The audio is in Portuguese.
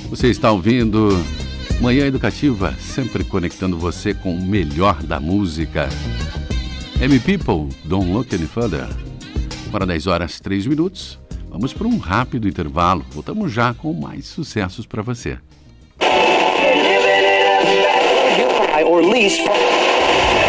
Você está ouvindo Manhã Educativa, sempre conectando você com o melhor da música. M-People, Don't Look Any Further. Para 10 horas 3 minutos, vamos para um rápido intervalo. Voltamos já com mais sucessos para você. Or lease